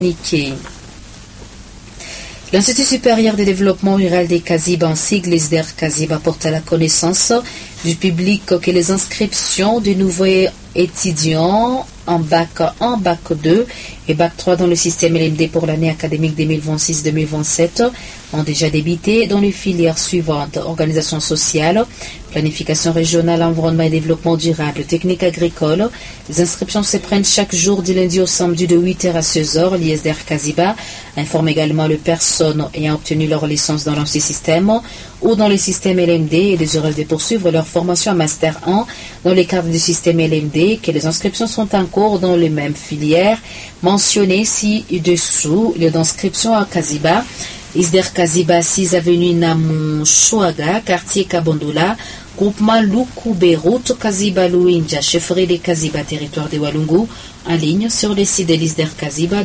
communiqué. L'Institut supérieur de développement rural des Kaziba, en sigle ISDER Kaziba, porte à la connaissance du public que les inscriptions de nouveaux étudiants en bac 2 et bac 3 dans le système LMD pour l'année académique 2026-2027 ont déjà débuté dans les filières suivantes: organisation sociale, planification régionale, environnement et développement durable, technique agricole. Les inscriptions se prennent chaque jour du lundi au samedi de 8h à 16h. L'ISDER Kaziba informe également les personnes ayant obtenu leur licence dans l'ancien système ou dans le système LMD et désireuses de poursuivre leur formation à Master 1 dans le cadre du système LMD que les inscriptions sont en cours dans les mêmes filières mentionnées ci-dessous. Lieu d'inscription à Kaziba: ISDER Kaziba, 6 avenue Namon Chouaga, quartier Kabondola, groupement Lukoube, route Kaziba Louinja, chefferie des Kaziba, territoire de Walungu, en ligne sur le site de l'ISDER Kaziba,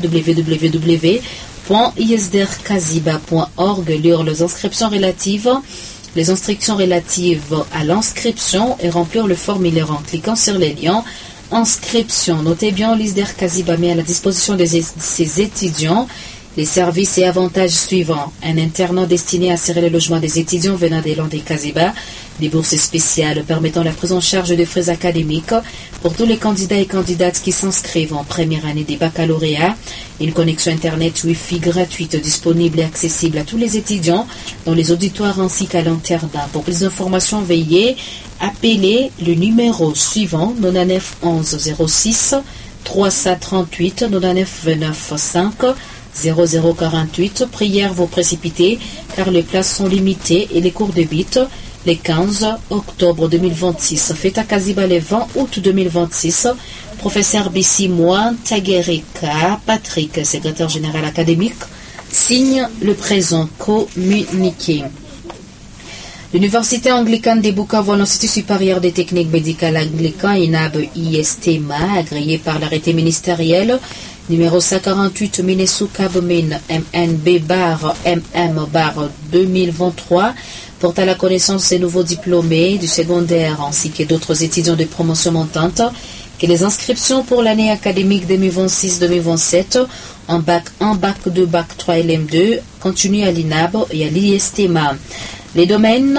www.isderkaziba.org. Lire les instructions relatives à l'inscription et remplir le formulaire en cliquant sur les liens inscription. Notez bien, l'ISDER Kaziba met à la disposition de ses étudiants les services et avantages suivants: un internat destiné à assurer le logement des étudiants venant des landes des Kaziba, des bourses spéciales permettant la prise en charge des frais académiques pour tous les candidats et candidates qui s'inscrivent en première année des baccalauréats, une connexion Internet Wi-Fi gratuite disponible et accessible à tous les étudiants dans les auditoires ainsi qu'à l'internat. Pour plus d'informations, veuillez appeler le numéro suivant: 99 11 06 338 99 29 5 0048. Prière vous précipiter car les places sont limitées et les cours débutent le 15 octobre 2026. Fête à Kaziba le 20 août 2026. Professeur Bissimoine Taguerika Patrick, secrétaire général académique, signe le présent communiqué. L'Université anglicane de Bukavu, l'Institut supérieur des techniques médicales anglican, INAB-ISTMA, agréé par l'arrêté ministériel numéro 148 Minesukabmin MNB-MM-2023, porte à la connaissance des nouveaux diplômés du secondaire ainsi que d'autres étudiants de promotion montante que les inscriptions pour l'année académique 2026-2027 en bac 1, bac 2, bac 3 LM2 continuent à l'INAB et à l'ISTMA. Les domaines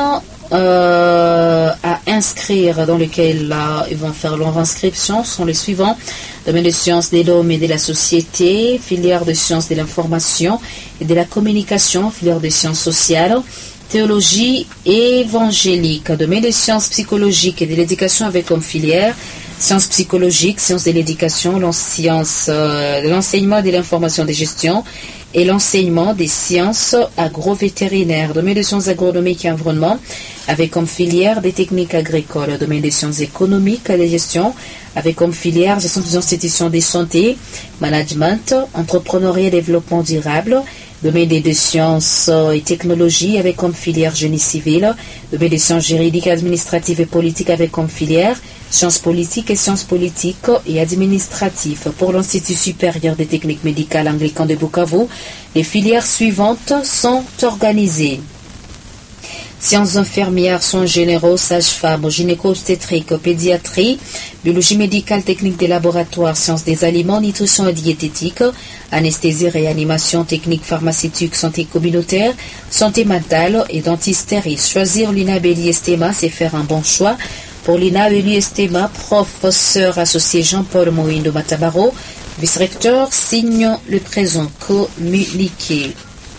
à inscrire dans lesquels ils vont faire leur inscription sont les suivants: domaine de sciences de l'homme et de la société, filière de sciences de l'information et de la communication, filière de sciences sociales, théologie évangélique, domaine des sciences psychologiques et de l'éducation avec comme filière sciences psychologiques, sciences de l'éducation, sciences de l'enseignement et de l'information de gestion et l'enseignement des sciences agrovétérinaires, domaine des sciences agronomiques et environnement avec comme filière des techniques agricoles, domaine des sciences économiques et de gestion avec comme filière gestion des institutions de santé, management, entrepreneuriat et développement durable, domaine des sciences et technologies avec comme filière génie civil, domaine des sciences juridiques, administratives et politiques avec comme filière sciences politiques et administratives. Pour l'Institut supérieur des techniques médicales anglican de Bukavu, les filières suivantes sont organisées: sciences infirmières, soins généraux, sages-femmes, gynéco-obstétrique, pédiatrie, biologie médicale, technique des laboratoires, sciences des aliments, nutrition et diététique, anesthésie, réanimation, technique pharmaceutique, santé communautaire, santé mentale et dentisterie. Choisir l'INAB et l'ISTMA, c'est faire un bon choix. Pour l'INAB et l'ISTMA, professeur associé Jean-Paul Moïndo Matabaro, vice-recteur, signe le présent communiqué.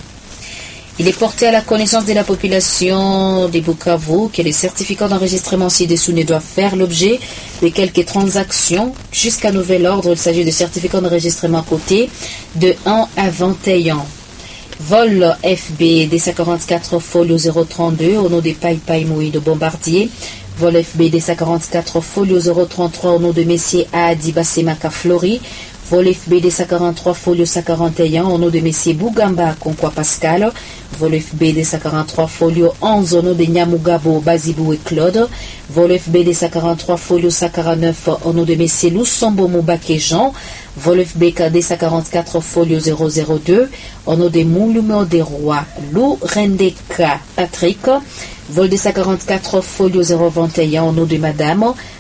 Il est porté à la connaissance de la population de Bukavu que les certificats d'enregistrement ci-dessous ne doivent faire l'objet de quelques transactions jusqu'à nouvel ordre. Il s'agit de certificats d'enregistrement cotés de 1 à 21. Vol FB DC44 folio 032 au nom de Pai Moïdo Bombardier. Vol FB DC44 folio 033 au nom de messieurs Adi Bassemaka Flori. Vol FB DC43 folio 141 au nom de messieurs Bougamba Conqua Pascal. Vol FB DC43 folio 11 au nom de Nyamugabo Bazibou et Claude. Vol FB DC43 folio 149 au nom de messieurs Lusombo Moubake Jean. Vol FB DC44 folio 002 au nom de Moulumo des Rois Lou Rendeka Patrick. Vol DC44 folio 021 au nom de Madame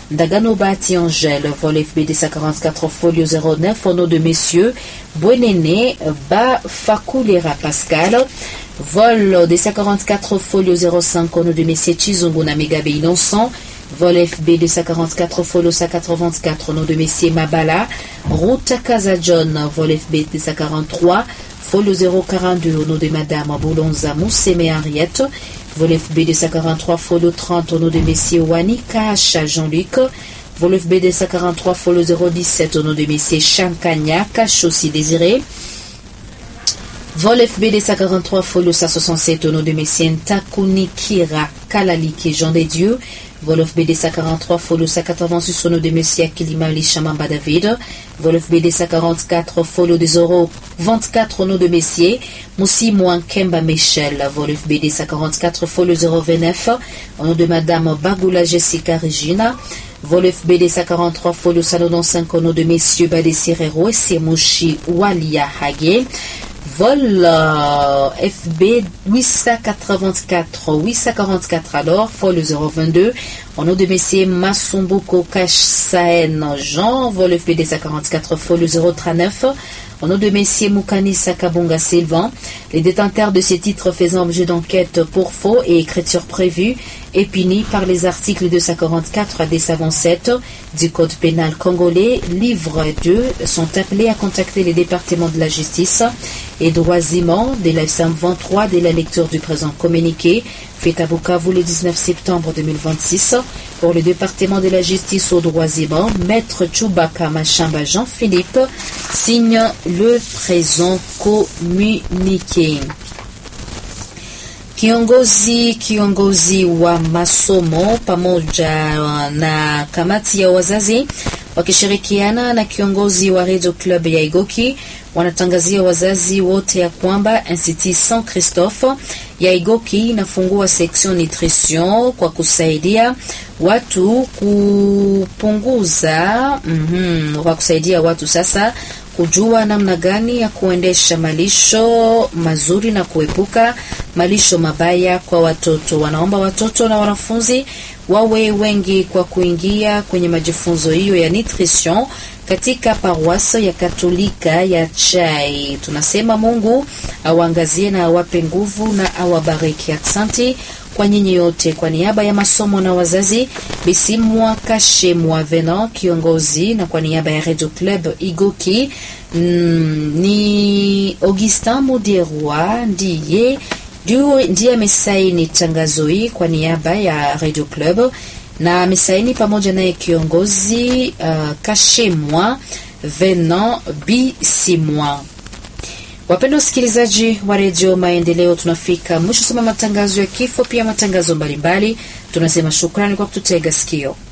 Ndagano Bati Angèle, vol FB 244 folio 09 au nom de messieurs Bouenene Ba Fakulera Pascal, vol 244 folio 05 au nom de messieurs Chizungu Namigabe Innocent, vol FB 244 folio 184 au nom de messieurs Mabala, route Casa John, vol FB 243 folio 042 au nom de madame Boulonza Mousseme Henriette, vol FB 243 folio 30 au nom de messieurs Wani Kacha Jean-Luc, vol FB 243 folio 017 au nom de messieurs Chancagna Kachossi Désiré, vol FB 243 folio 167 au nom de messieurs Ntakunikira Kalaliki Jean des Dieux, vol FB 243 folio 186 au nom de messieurs Kilimali Chamamba David, vol FB 244 folio 024 au nom de messieurs Moussi Mouankemba Michel, vol FB 244 folio 029 au nom de madame Bagoula Jessica Regina, vol FB 243 folio 195 au nom de messieurs Badesirero et Semouchi Walia Hage, vol FB 844 alors, folio 022, au nom de messieurs Masumbuko Kassaen Jean, vol FB 244 folio 039, au nom de messieurs Moukani Sakabonga Sylvain, les détenteurs de ces titres faisant objet d'enquête pour faux et écriture prévue et punis par les articles 244 à 227 du Code pénal congolais, livre 2, sont appelés à contacter les départements de la justice et droisements de la SAM23 dès la lecture du présent communiqué fait à Bukavu le 19 septembre 2026 pour le département de la justice au droisements. Maître Chubaka Machamba Jean-Philippe signe le présent communiqué. Kiongozi wa masomo pamoja na kamati ya wazazi wakishirikiana na kiongozi wa Radio Club ya Igoki wanatangazia wazazi wote ya kwamba Institut Saint Christophe ya Igoki inafungua section nutrition kwa kusaidia watu kwa kusaidia watu sasa kujua namna gani ya kuendesha malisho mazuri na kuepuka malisho mabaya kwa watoto. Wanaomba watoto na wanafunzi wawe wengi kwa kuingia kwenye majifunzo hiyo ya nutrition katika paroisse ya Katolika ya Chai. Tunasema Mungu awaangazie na awape nguvu na awabariki. Asante kwa nyinyi yote. Kwa niaba ya masomo na wazazi, Bisimwa Kashemwa Venant kiongozi, na kwa niaba ya Radio Club Igoki ni Augustin Muderwa ndiye amesaini tangazo hii kwa niaba ya Radio Club, na amesaini pamoja naye kiongozi Kashemwa Venant Bisimwa. Wapenda wasikilizaji wa Radio Maendeleo, tunafika mwisho soma matangazo ya kifo, pia matangazo mbalimbali. Tunasema shukrani kwa kututega sikio.